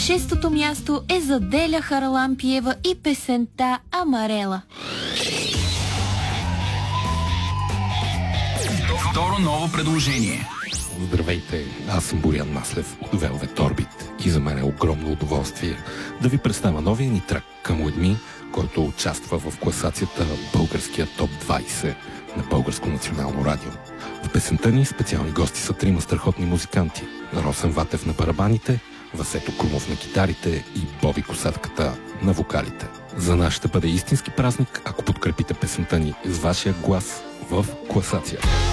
шестото място е за Деля Харалампиева и песента «Амарела». Второ ново предложение. Здравейте, аз съм Борян Маслев от Velvet Orbit и за мен е огромно удоволствие да ви представя новия ни трак Come With Me, който участва в класацията Българския топ 20 на Българско национално радио. В песента ни специални гости са трима страхотни музиканти: Росен Ватев на барабаните, Васето Крумов на китарите и Боби Косатката на вокалите. За нас ще бъде истински празник, ако подкрепите песента ни с вашия глас в класацията.